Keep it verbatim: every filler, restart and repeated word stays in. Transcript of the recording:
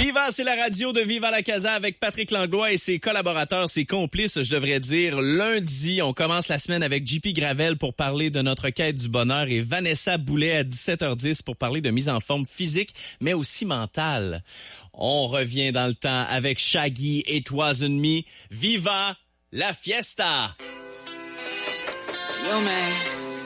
Viva, c'est la radio de Viva la Casa avec Patrick Langlois et ses collaborateurs, ses complices, je devrais dire. Lundi, on commence la semaine avec J P Gravel pour parler de notre quête du bonheur et Vanessa Boulet à dix-sept heures dix pour parler de mise en forme physique, mais aussi mentale. On revient dans le temps avec Shaggy et It Wasn't Me. Viva la fiesta! Yo, man.